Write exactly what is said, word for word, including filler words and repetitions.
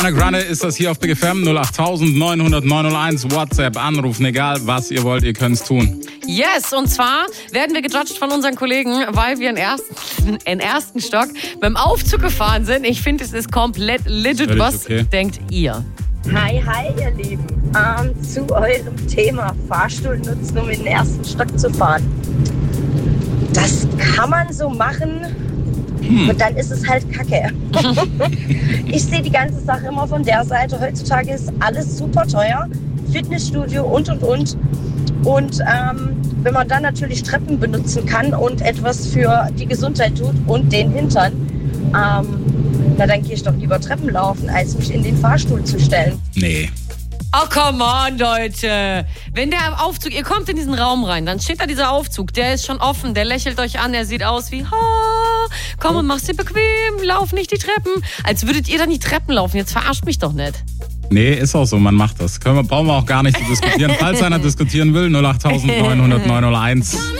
Ariana Grande ist das hier auf Big F M. null acht neun null null neun null eins. WhatsApp, anrufen, egal was ihr wollt, ihr könnt es tun. Yes, und zwar werden wir gejudged von unseren Kollegen, weil wir in ersten, in ersten Stock beim Aufzug gefahren sind. Ich finde, es ist komplett legit. Völlig Was okay. denkt ihr? Hi, hi, ihr Lieben. Ähm, zu eurem Thema Fahrstuhl nutzen, um in den ersten Stock zu fahren. Das kann man so machen, hm. und dann ist es halt Kacke. Ich sehe die ganze Sache immer von der Seite. Heutzutage ist alles super teuer. Fitnessstudio und, und, und. Und ähm, wenn man dann natürlich Treppen benutzen kann und etwas für die Gesundheit tut und den Hintern, ähm, na dann gehe ich doch lieber Treppen laufen, als mich in den Fahrstuhl zu stellen. Nee. Oh, come on, Leute. Wenn der Aufzug, ihr kommt in diesen Raum rein, dann steht da dieser Aufzug, der ist schon offen, der lächelt euch an, der sieht aus wie, ha, komm und mach's dir bequem, lauf nicht die Treppen. Als würdet ihr dann die Treppen laufen, jetzt verarscht mich doch nicht. Nee, ist auch so, man macht das. Können wir, brauchen wir auch gar nicht zu diskutieren. Falls einer diskutieren will, null acht neun null null neun null eins.